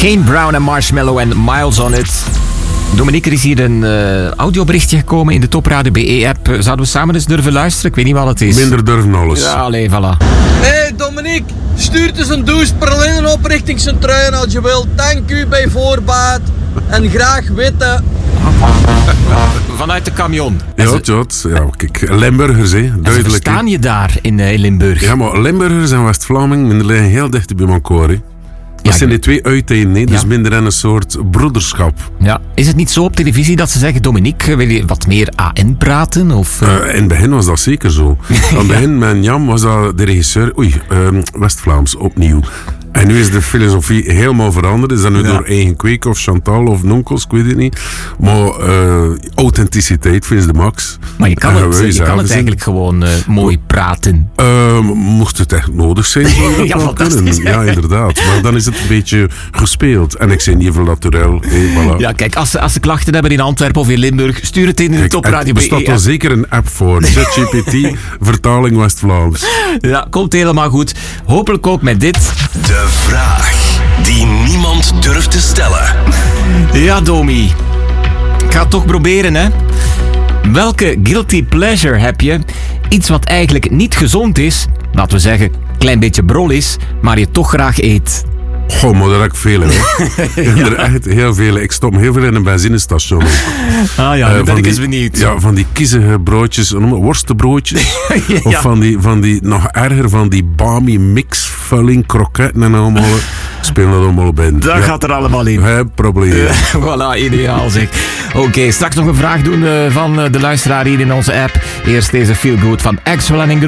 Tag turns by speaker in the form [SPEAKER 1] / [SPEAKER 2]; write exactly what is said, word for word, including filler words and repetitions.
[SPEAKER 1] Kane Brown en Marshmallow en Miles on It. Dominique, er is hier een uh, audioberichtje gekomen in de Topradio B E-app. Zouden we samen eens durven luisteren? Ik weet niet wat het is.
[SPEAKER 2] Minder durven alles.
[SPEAKER 1] Ja, allee, voilà.
[SPEAKER 3] Hé hey Dominique, stuurt eens een douche perlinnen op richting zijn truien als je wilt. Dank u bij voorbaat. En graag witte.
[SPEAKER 1] Vanuit de camion.
[SPEAKER 2] Ja,
[SPEAKER 1] ze...
[SPEAKER 2] ja, ja, kijk, Limburgers, hè, duidelijk.
[SPEAKER 1] Ze verstaan je daar in, uh, in Limburg?
[SPEAKER 2] Ja, maar Limburgers en West-Vlamingen liggen heel dicht bij elkaar, hè. Dat
[SPEAKER 1] Ja,
[SPEAKER 2] zijn
[SPEAKER 1] ik...
[SPEAKER 2] die twee uiteinden, hè, dus
[SPEAKER 1] Ja.
[SPEAKER 2] minder in een soort broederschap.
[SPEAKER 1] Ja. Is het niet zo op televisie dat ze zeggen, Dominique, wil je wat meer A N praten? Of, uh...
[SPEAKER 2] Uh, in het begin was dat zeker zo. Aan het begin met Jan was dat de regisseur, oei, uh, West-Vlaams, opnieuw. En nu is de filosofie helemaal veranderd. Is dat nu
[SPEAKER 1] Ja.
[SPEAKER 2] door eigen kweek of Chantal of Nonkels, ik weet het niet. Maar uh, authenticiteit vindt de max.
[SPEAKER 1] Maar je kan
[SPEAKER 2] En
[SPEAKER 1] het,
[SPEAKER 2] gaan wij
[SPEAKER 1] je
[SPEAKER 2] zelf
[SPEAKER 1] kan het
[SPEAKER 2] zien.
[SPEAKER 1] eigenlijk gewoon uh, mooi praten.
[SPEAKER 2] Uh, mocht het echt nodig zijn, zou je dat
[SPEAKER 1] Ja,
[SPEAKER 2] wel
[SPEAKER 1] fantastisch.
[SPEAKER 2] kunnen. Ja, inderdaad. Maar dan is het een beetje gespeeld. En ik zei niet veel naturel. Hey, voilà.
[SPEAKER 1] Ja, kijk, als ze, als ze klachten hebben in Antwerpen of in Limburg, stuur het in de
[SPEAKER 2] Kijk,
[SPEAKER 1] Topradio
[SPEAKER 2] er
[SPEAKER 1] B
[SPEAKER 2] bestaat
[SPEAKER 1] E.
[SPEAKER 2] wel zeker een app voor. ChatGPT, vertaling West-Vlaams.
[SPEAKER 1] Ja, komt helemaal goed. Hopelijk ook met dit.
[SPEAKER 4] De vraag die niemand durft te stellen.
[SPEAKER 1] Ja, Domi. Ik ga het toch proberen, hè. Welke guilty pleasure heb je? Iets wat eigenlijk niet gezond is, laten we zeggen, een klein beetje brol is, maar je toch graag eet.
[SPEAKER 2] Goh, maar daar heb ik veel in. Ja. Er echt heel veel. Ik stop heel veel in een benzinestation. Ook.
[SPEAKER 1] Ah ja, nu
[SPEAKER 2] Uh,
[SPEAKER 1] ben
[SPEAKER 2] van
[SPEAKER 1] ik
[SPEAKER 2] die-
[SPEAKER 1] eens benieuwd.
[SPEAKER 2] Ja, van die kiezige broodjes, noem het, worstenbroodjes.
[SPEAKER 1] Ja.
[SPEAKER 2] Of van die, van die, nog erger, van die bami mix, vulling, kroketten en allemaal. Spelen dat allemaal binnen.
[SPEAKER 1] Dat
[SPEAKER 2] Ja.
[SPEAKER 1] gaat er allemaal in.
[SPEAKER 2] Geen probleem.
[SPEAKER 1] Voilà, ideaal zeg. Oké, okay, straks nog een vraag doen uh, van uh, de luisteraar hier in onze app. Eerst deze Feel Good van Axwell en